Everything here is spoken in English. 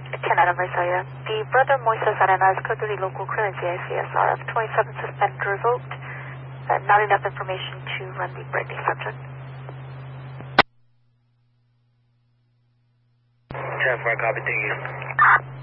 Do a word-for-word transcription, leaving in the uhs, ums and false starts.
ten Adam Marseille. The Brother Moises Arenas code three local clearance A I C S R F twenty-seven suspended revoked. Uh, not enough information to run the Brittany subject. ten four, copy, thank you.